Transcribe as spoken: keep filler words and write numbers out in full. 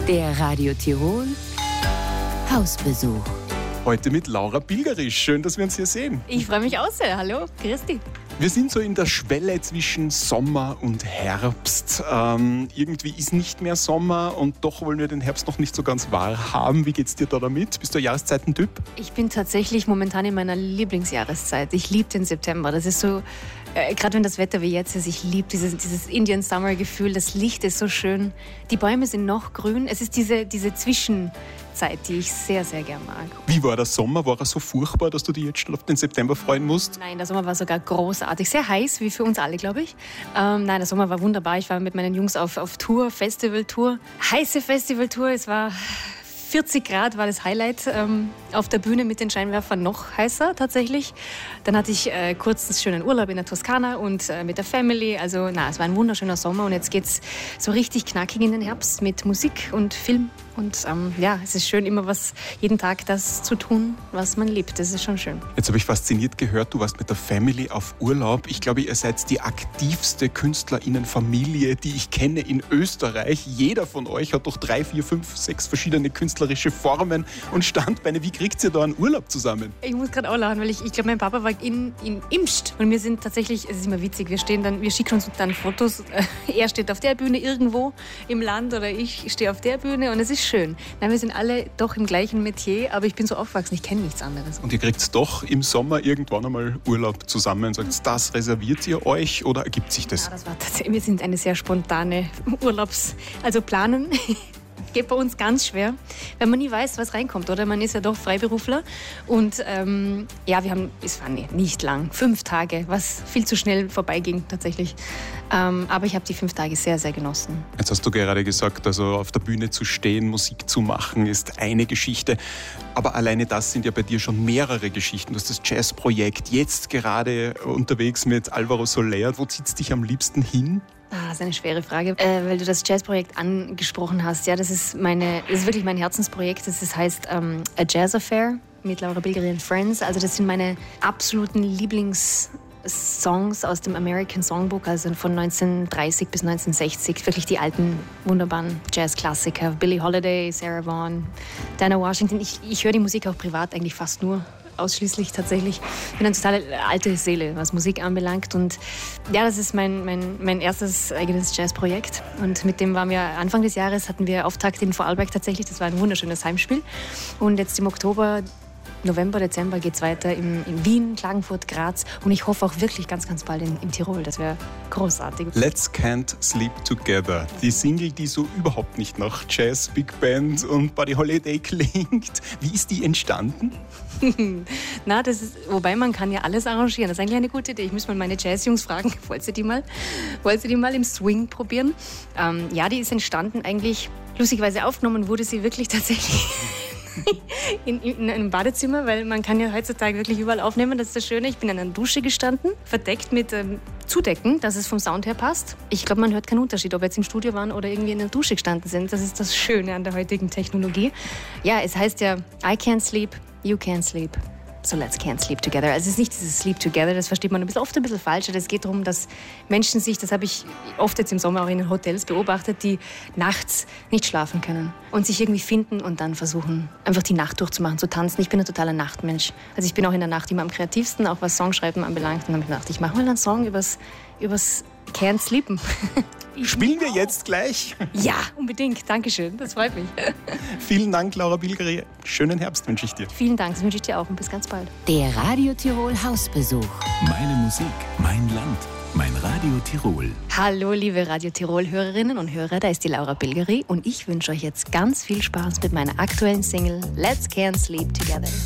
Der Radio Tirol Hausbesuch. Heute mit Laura Bilgeri. Schön, dass wir uns hier sehen. Ich freue mich auch sehr. Hallo, grüß dich. Wir sind so in der Schwelle zwischen Sommer und Herbst. Ähm, irgendwie ist nicht mehr Sommer und doch wollen wir den Herbst noch nicht so ganz wahr haben. Wie geht's dir da damit? Bist du ein Jahreszeitentyp? Ich bin tatsächlich momentan in meiner Lieblingsjahreszeit. Ich liebe den September. Das ist so, äh, gerade wenn das Wetter wie jetzt ist, ich liebe dieses, dieses Indian Summer Gefühl. Das Licht ist so schön. Die Bäume sind noch grün. Es ist diese, diese Zwischenzeit, die ich sehr, sehr gern mag. Wie war der Sommer? War er so furchtbar, dass du dich jetzt schon auf den September freuen musst? Nein, der Sommer war sogar großartig. Sehr heiß, wie für uns alle, glaube ich. Ähm, nein, der Sommer war wunderbar. Ich war mit meinen Jungs auf, auf Tour, Festivaltour. Heiße Festivaltour. Es war vierzig Grad, war das Highlight. Ähm, auf der Bühne mit den Scheinwerfern noch heißer tatsächlich. Dann hatte ich äh, kurz einen schönen Urlaub in der Toskana und äh, mit der Family. Also, na, es war ein wunderschöner Sommer und jetzt geht's so richtig knackig in den Herbst mit Musik und Film. Und ähm, ja, es ist schön, immer was, jeden Tag das zu tun, was man liebt. Das ist schon schön. Jetzt habe ich fasziniert gehört, du warst mit der Family auf Urlaub. Ich glaube, ihr seid die aktivste KünstlerInnenfamilie, die ich kenne in Österreich. Jeder von euch hat doch drei, vier, fünf, sechs verschiedene künstlerische Formen und Standbeine. Wie kriegt ihr da einen Urlaub zusammen? Ich muss gerade auch lachen, weil ich, ich glaube, mein Papa war in, in Imst. Und wir sind tatsächlich, es ist immer witzig, wir stehen dann, wir schicken uns dann Fotos. Er steht auf der Bühne irgendwo im Land oder ich stehe auf der Bühne und es ist schön. Nein, wir sind alle doch im gleichen Metier, aber ich bin so aufgewachsen, ich kenne nichts anderes. Und ihr kriegt doch im Sommer irgendwann einmal Urlaub zusammen. Sagt, das reserviert ihr euch oder ergibt sich das? Ja, das war tatsächlich, wir sind eine sehr spontane Urlaubs-, also planen. Geht bei uns ganz schwer, weil man nie weiß, was reinkommt, oder? Man ist ja doch Freiberufler und ähm, ja, wir haben, es war nicht, nicht lang, fünf Tage, was viel zu schnell vorbeiging tatsächlich. Ähm, aber ich habe die fünf Tage sehr, sehr genossen. Jetzt hast du gerade gesagt, also auf der Bühne zu stehen, Musik zu machen, ist eine Geschichte. Aber alleine das sind ja bei dir schon mehrere Geschichten. Du hast das Jazzprojekt, jetzt gerade unterwegs mit Alvaro Soler. Wo zieht es dich am liebsten hin? Ah, das ist eine schwere Frage, äh, weil du das Jazzprojekt angesprochen hast. Ja, das ist, meine, das ist wirklich mein Herzensprojekt. Das ist, heißt ähm, A Jazz Affair mit Laura Bilgeri and Friends. Also das sind meine absoluten Lieblingssongs aus dem American Songbook, also von neunzehnhundertdreißig bis neunzehnhundertsechzig. Wirklich die alten, wunderbaren Jazzklassiker. Billie Holiday, Sarah Vaughan, Dinah Washington. Ich, ich höre die Musik auch privat eigentlich fast nur. Ausschließlich tatsächlich. Ich bin eine total alte Seele, was Musik anbelangt. Und ja, das ist mein, mein, mein erstes eigenes Jazzprojekt. Und mit dem waren wir Anfang des Jahres, hatten wir Auftakt in Vorarlberg tatsächlich. Das war ein wunderschönes Heimspiel. Und jetzt im Oktober, November, Dezember geht es weiter in, in Wien, Klagenfurt, Graz. Und ich hoffe auch wirklich ganz, ganz bald in, in Tirol. Das wäre großartig. Let's Can't Sleep Together. Die Single, die so überhaupt nicht nach Jazz, Big Band und Buddy Holiday klingt. Wie ist die entstanden? Na, das ist, wobei man kann ja alles arrangieren. Das ist eigentlich eine gute Idee. Ich muss mal meine Jazzjungs fragen, wollt ihr die mal, wollt ihr die mal im Swing probieren? Ähm, ja, die ist entstanden eigentlich, lustigerweise aufgenommen wurde sie wirklich tatsächlich in, in einem Badezimmer, weil man kann ja heutzutage wirklich überall aufnehmen. Das ist das Schöne. Ich bin in einer Dusche gestanden, verdeckt mit ähm, Zudecken, dass es vom Sound her passt. Ich glaube, man hört keinen Unterschied, ob wir jetzt im Studio waren oder irgendwie in der Dusche gestanden sind. Das ist das Schöne an der heutigen Technologie. Ja, es heißt ja, I can't sleep, you can't sleep. So let's can't sleep together. Also es ist nicht dieses Sleep together, das versteht man ein bisschen, oft ein bisschen falsch. Es geht darum, dass Menschen sich, das habe ich oft jetzt im Sommer auch in den Hotels beobachtet, die nachts nicht schlafen können und sich irgendwie finden und dann versuchen, einfach die Nacht durchzumachen, zu tanzen. Ich bin ein totaler Nachtmensch. Also ich bin auch in der Nacht immer am kreativsten, auch was Songschreiben anbelangt. Und dann habe ich gedacht, ich mache mal einen Song übers, übers Can't Sleepen. Spielen wir jetzt gleich? Ja, unbedingt. Dankeschön. Das freut mich. Vielen Dank, Laura Bilgeri. Schönen Herbst wünsche ich dir. Vielen Dank. Das wünsche ich dir auch und bis ganz bald. Der Radio Tirol Hausbesuch. Meine Musik, mein Land, mein Radio Tirol. Hallo, liebe Radio Tirol-Hörerinnen und Hörer. Da ist die Laura Bilgeri und ich wünsche euch jetzt ganz viel Spaß mit meiner aktuellen Single Let's Can't Sleep Together.